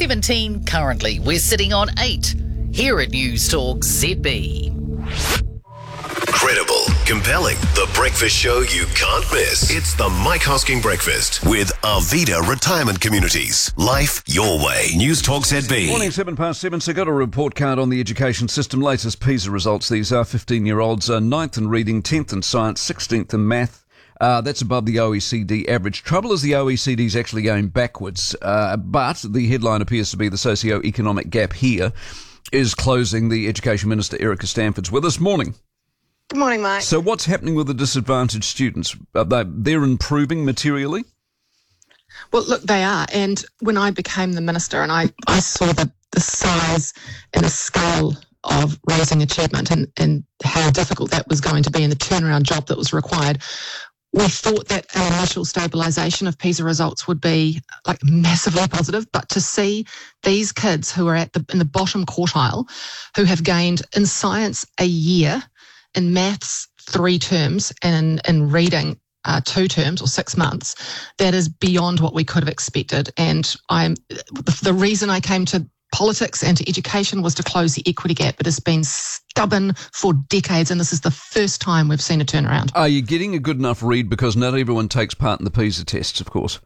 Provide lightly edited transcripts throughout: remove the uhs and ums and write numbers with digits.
17 currently. We're sitting on 8 here at News Talk ZB. Credible, compelling, the breakfast show you can't miss. It's the Mike Hosking Breakfast with Arvida Retirement Communities. Life your way. News Talk ZB. Morning, 7:07. So got a report card on the education system. Latest PISA results. These are 15-year-olds, 9th in reading, 10th in science, 16th in math. That's above the OECD average. Trouble is the OECD is actually going backwards, but the headline appears to be the socio-economic gap here is closing. The Education Minister, Erica Stanford's with us. Morning. Good morning, Mike. So what's happening with the disadvantaged students? They're improving materially? Well, look, they are. And when I became the minister and I saw the size and the scale of raising achievement and how difficult that was going to be and the turnaround job that was required, we thought that an initial stabilisation of PISA results would be like massively positive. But to see these kids who are in the bottom quartile, who have gained in science a year, in maths 3 terms, and in reading 2 terms or 6 months, that is beyond what we could have expected. And the reason I came to politics and to education was to close the equity gap. It has been stubborn for decades, and this is the first time we've seen a turnaround. Are you getting a good enough read? Because not everyone takes part in the PISA tests, of course.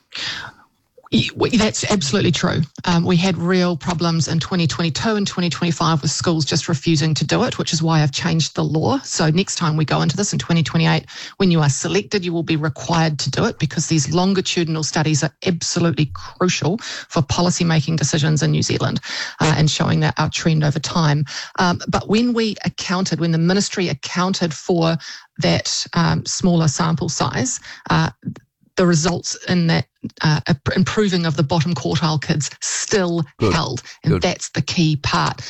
That's absolutely true. We had real problems in 2022 and 2025 with schools just refusing to do it, which is why I've changed the law. So next time we go into this in 2028, when you are selected, you will be required to do it, because these longitudinal studies are absolutely crucial for policy-making decisions in New Zealand and showing that our trend over time. But when the ministry accounted for that smaller sample size, the results in that improving of the bottom quartile kids still held. And that's the key part.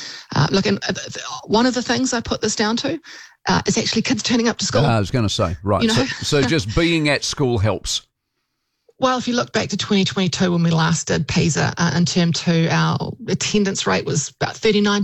One of the things I put this down to is actually kids turning up to school. I was going to say, right. So just being at school helps. Well, if you look back to 2022 when we last did PISA in term 2, our attendance rate was about 39%,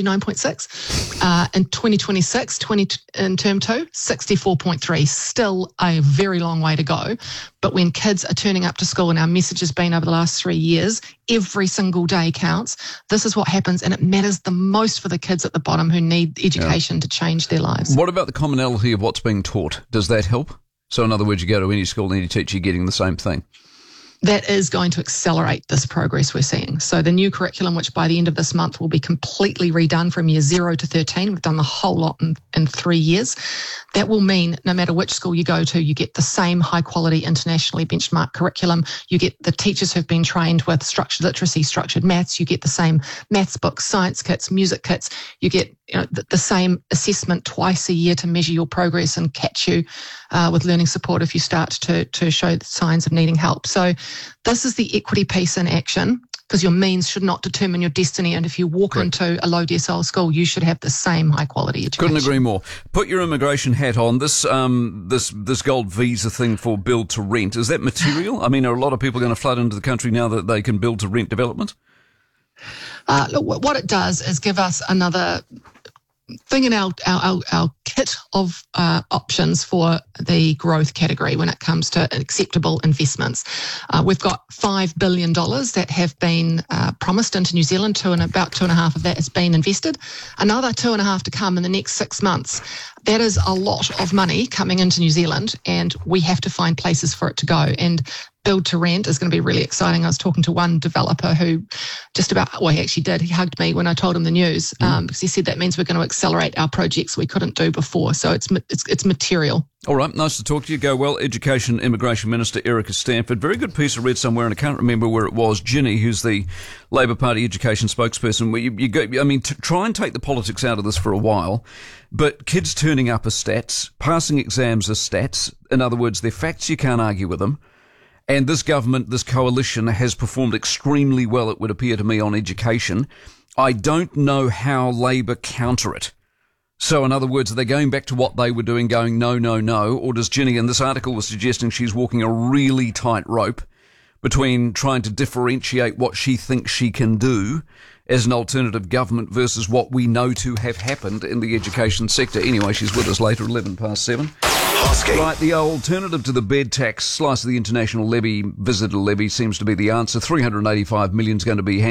39.6. In 2026, in term 2, 64.3. Still a very long way to go. But when kids are turning up to school, and our message has been over the last 3 years, every single day counts. This is what happens, and it matters the most for the kids at the bottom who need education to change their lives. What about the commonality of what's being taught? Does that help? So in other words, you go to any school, any teacher, you're getting the same thing. That is going to accelerate this progress we're seeing. So the new curriculum, which by the end of this month will be completely redone from year 0 to 13, we've done the whole lot in 3 years. That will mean no matter which school you go to, you get the same high quality internationally benchmarked curriculum. You get the teachers who've been trained with structured literacy, structured maths. You get the same maths books, science kits, music kits. You get the same assessment twice a year to measure your progress and catch you with learning support if you start to show signs of needing help. So this is the equity piece in action, because your means should not determine your destiny. And if you walk into a low decile school, you should have the same high quality education. Couldn't agree more. Put your immigration hat on. This gold visa thing for build to rent, is that material? I mean, are a lot of people going to flood into the country now that they can build to rent development? Look, what it does is give us another thing in our kit of options for the growth category when it comes to acceptable investments. We've got $5 billion that have been promised into New Zealand, and about 2.5 of that has been invested. Another 2.5 to come in the next 6 months. That is a lot of money coming into New Zealand, and we have to find places for it to go. And build to rent is going to be really exciting. I was talking to one developer who he actually did. He hugged me when I told him the news because he said that means we're going to accelerate our projects we couldn't do before. So it's material. All right, nice to talk to you. Go well. Education Immigration Minister Erica Stanford. Very good piece I read somewhere, and I can't remember where it was. Ginny, who's the Labor Party education spokesperson, where try and take the politics out of this for a while, but kids turning up are stats, passing exams are stats. In other words, they're facts, you can't argue with them. And this government, this coalition, has performed extremely well, it would appear to me, on education. I don't know how Labor counter it. So, in other words, are they going back to what they were doing, going no, no, no? Or does Ginny, in this article, was suggesting she's walking a really tight rope between trying to differentiate what she thinks she can do as an alternative government versus what we know to have happened in the education sector? Anyway, she's with us later, 7:11. Right, the alternative to the bed tax, slice of the international levy, visitor levy, seems to be the answer. $385 million is going to be